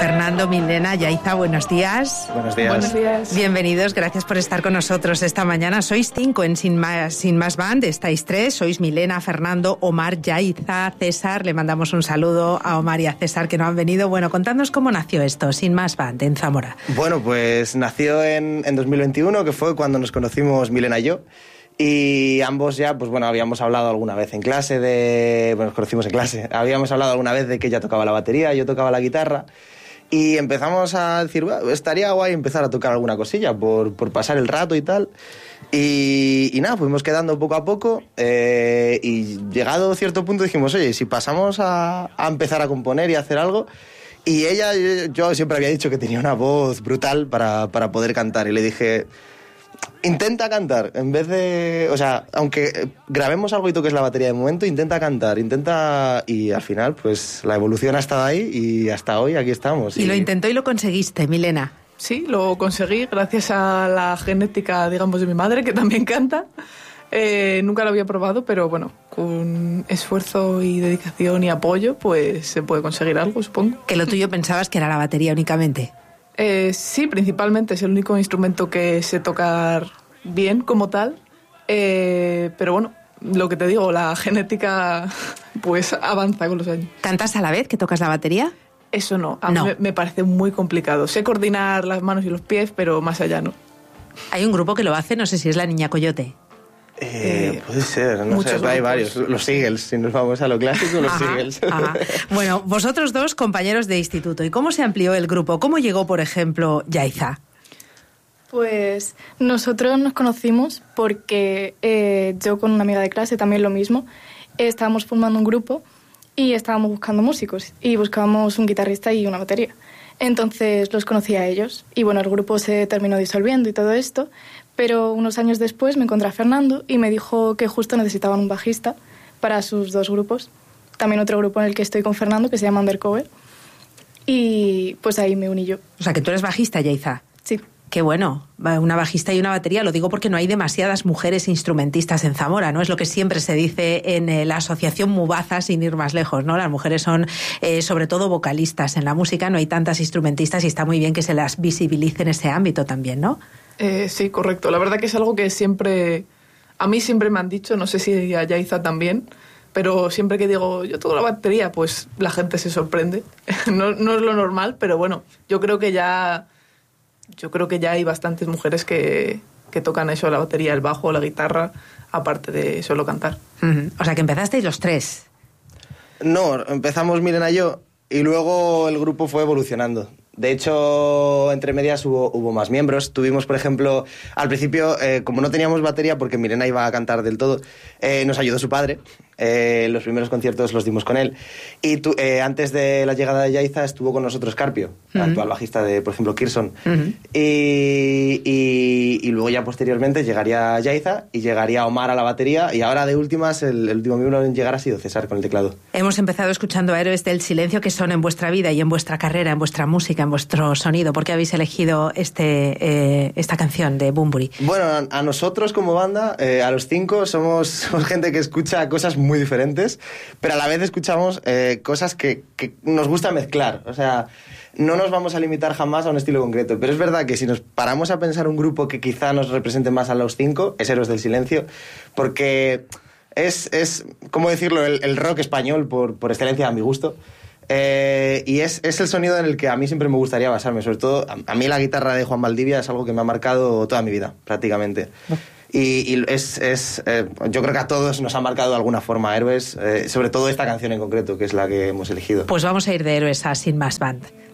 Fernando, Milena, Yaiza, buenos días. Buenos días. Buenos días. Bienvenidos, gracias por estar con nosotros esta mañana. Sois 5 en Sin Más Band, estáis 3, sois Milena, Fernando, Omar, Yaiza, César. Le mandamos un saludo a Omar y a César que no han venido. Bueno, contadnos cómo nació esto, Sin Más Band, en Zamora. Bueno, pues nació en 2021, que fue cuando nos conocimos Milena y yo. Y ambos ya, pues bueno, habíamos hablado alguna vez en clase bueno, nos conocimos en clase. Habíamos hablado alguna vez de que ella tocaba la batería, yo tocaba la guitarra. Y empezamos a decir, bueno, estaría guay empezar a tocar alguna cosilla por pasar el rato y tal. Y nada, fuimos quedando poco a poco y llegado a cierto punto dijimos, oye, si pasamos a empezar a componer y a hacer algo. Y ella, yo siempre había dicho que tenía una voz brutal para poder cantar. Y le dije, intenta cantar, en vez de... O sea, aunque grabemos algo y toques la batería de momento, intenta cantar, y al final, pues la evolución ha estado ahí y hasta hoy aquí estamos. Y lo intentó y lo conseguiste, Milena. Sí, lo conseguí gracias a la genética, digamos, de mi madre, que también canta. Nunca lo había probado, pero bueno, con esfuerzo y dedicación y apoyo, pues se puede conseguir algo, supongo. Que lo tuyo pensabas que era la batería únicamente. Sí, principalmente es el único instrumento que sé tocar bien como tal, pero bueno, lo que te digo, la genética pues avanza con los años. ¿Cantas a la vez que tocas la batería? Eso no, a mí me parece muy complicado. Sé coordinar las manos y los pies, pero más allá no. Hay un grupo que lo hace, no sé si es la Niña Coyote. Puede ser, no sé, hay varios. Los Eagles, si nos vamos a lo clásico, los Eagles. Ajá. Bueno, vosotros dos compañeros de instituto. ¿Y cómo se amplió el grupo? ¿Cómo llegó, por ejemplo, Yaiza? Pues nosotros nos conocimos porque yo con una amiga de clase, también lo mismo, estábamos formando un grupo y estábamos buscando músicos y buscábamos un guitarrista y una batería. Entonces los conocí a ellos y bueno, el grupo se terminó disolviendo y todo esto, pero unos años después me encontré a Fernando y me dijo que justo necesitaban un bajista para sus dos grupos. También otro grupo en el que estoy con Fernando que se llama Undercover y pues ahí me uní yo. O sea, que tú eres bajista, Yaiza. Sí. Qué bueno, una bajista y una batería. Lo digo porque no hay demasiadas mujeres instrumentistas en Zamora, ¿no? Es lo que siempre se dice en la asociación Mubaza, sin ir más lejos, ¿no? Las mujeres son sobre todo vocalistas. En la música no hay tantas instrumentistas y está muy bien que se las visibilice en ese ámbito también, ¿no? Sí, correcto. La verdad que es algo que a mí siempre me han dicho, no sé si a Yaiza también, pero siempre que digo, yo toco la batería, pues la gente se sorprende. No es lo normal, pero bueno, yo creo que ya hay bastantes mujeres que tocan eso, la batería, el bajo, la guitarra, aparte de solo cantar. Uh-huh. O sea, que empezasteis los tres. No, empezamos Milena y yo, y luego el grupo fue evolucionando. De hecho, entre medias hubo más miembros. Tuvimos, por ejemplo, al principio, como no teníamos batería, porque Milena iba a cantar del todo, nos ayudó su padre. Los primeros conciertos los dimos con él. Y antes de la llegada de Yaiza estuvo con nosotros Carpio, actual bajista de, por ejemplo, Kirson. Y luego ya posteriormente llegaría Yaiza y llegaría Omar a la batería. Y ahora de últimas, el último miembro en llegar ha sido César con el teclado. Hemos empezado escuchando a Héroes del Silencio, que son en vuestra vida y en vuestra carrera, en vuestra música, en vuestro sonido. ¿Por qué habéis elegido esta canción de Bunbury? Bueno, a nosotros como banda, a los 5, somos gente que escucha cosas muy diferentes, pero a la vez escuchamos cosas que nos gusta mezclar. O sea, no nos vamos a limitar jamás a un estilo concreto, pero es verdad que si nos paramos a pensar un grupo que quizá nos represente más a los 5, es Héroes del Silencio, porque es ¿cómo decirlo?, el rock español por excelencia a mi gusto. Y es el sonido en el que a mí siempre me gustaría basarme. Sobre todo, a mí la guitarra de Juan Valdivia es algo que me ha marcado toda mi vida, prácticamente. Y yo creo que a todos nos ha marcado de alguna forma Héroes, sobre todo esta canción en concreto, que es la que hemos elegido. Pues vamos a ir de Héroes a Sin Más Band.